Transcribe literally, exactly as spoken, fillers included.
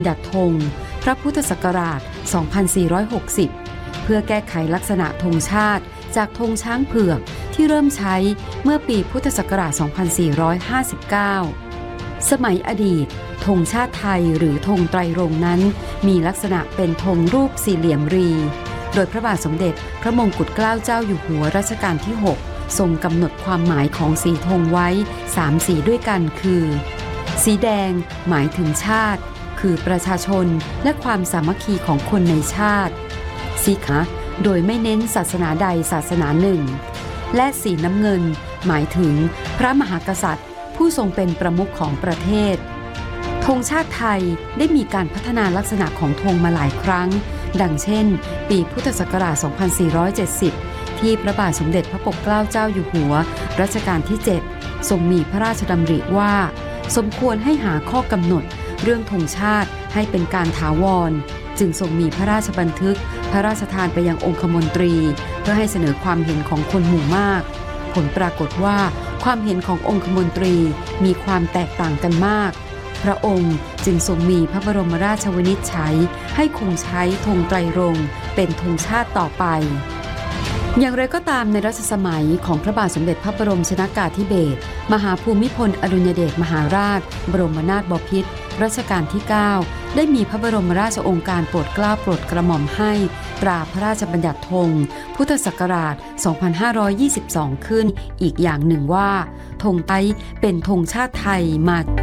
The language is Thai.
ดัดธงพระพุทธศักราช สองพันสี่ร้อยหกสิบ เพื่อแก้ไขลักษณะธงชาติจากธงช้างเผือกที่เริ่มใช้เมื่อปีพุทธศักราช สองพันสี่ร้อยห้าสิบเก้า สมัยอดีตธงชาติไทยหรือธงไตรรงค์นั้นมีลักษณะเป็นธงรูปสี่เหลี่ยมรีโดยพระบาทสมเด็จพระมงกุฎเกล้าเจ้าอยู่หัวรัชกาลที่ หก ทรงกำหนดความหมายของสีธงไว้สามสีด้วยกันคือสีแดงหมายถึงชาติคือประชาชนและความสามัคคีของคนในชาติสีขาวโดยไม่เน้นศาสนาใดศาสนาหนึ่งและสีน้ำเงินหมายถึงพระมหากษัตริย์ผู้ทรงเป็นประมุขของประเทศธงชาติไทยได้มีการพัฒนาลักษณะของธงมาหลายครั้งดังเช่นปีพุทธศักราช สองพันสี่ร้อยเจ็ดสิบ ที่พระบาทสมเด็จพระปกเกล้าเจ้าอยู่หัวรัชกาลที่ เจ็ด ทรงมีพระราชดำริว่าสมควรให้หาข้อกำหนดเรื่องธงชาติให้เป็นการถาวรจึงทรงมีพระราชบันทึกพระราชทานไปยังองคมนตรีเพื่อให้เสนอความเห็นของคนหมู่มากผลปรากฏว่าความเห็นขององคมนตรีมีความแตกต่างกันมากพระองค์จึงทรงมีพระบรมราชวินิจฉัยให้คงใช้ธงไตรรงค์เป็นธงชาติต่อไปอย่างไรก็ตามในรัชสมัยของพระบาทสมเด็จพระบรมชนกาธิเบศรมหาภูมิพลอดุลยเดชมหาราชบรมนาถบพิตรรัชกาลที่ เก้า ได้มีพระบรมราชโองการโปรดเกล้าโปรดกระหม่อมให้ตราพระราชบัญญัติธงพุทธศักราช สองพันห้าร้อยยี่สิบสอง ขึ้นอีกอย่างหนึ่งว่าธงไทยเป็นธงชาติไทยมา